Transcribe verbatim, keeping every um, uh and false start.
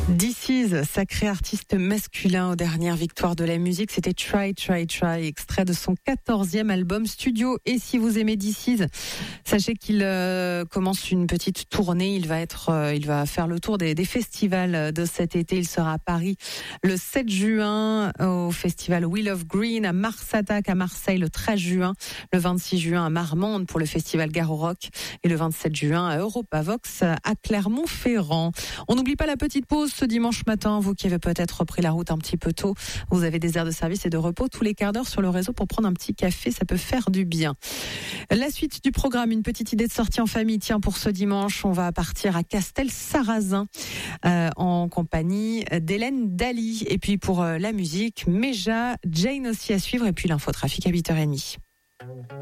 This Is, sacré artiste masculin aux dernières victoires de la musique, c'était Try, Try, Try, extrait de son quatorzième album studio. Et si vous aimez This Is, sachez qu'il euh, commence une petite tournée. Il va être, euh, il va faire le tour des, des festivals de cet été. Il sera à Paris le sept juin au festival Wheel of Green, à Mars Attack à Marseille le treize juin, le vingt-six juin à Marmande pour le festival Garo Rock et le vingt-sept juin à Europavox à Clermont-Ferrand. On n'oublie pas la petite pause ce dimanche matin, vous qui avez peut-être pris la route un petit peu tôt, vous avez des aires de service et de repos tous les quarts d'heure sur le réseau pour prendre un petit café, ça peut faire du bien. La suite du programme, une petite idée de sortie en famille. Tiens, pour ce dimanche, on va partir à Castel-Sarrazin euh, en compagnie d'Hélène Daly. Et puis pour euh, la musique, Meja, Jane aussi à suivre et puis l'infotrafic à huit heures trente.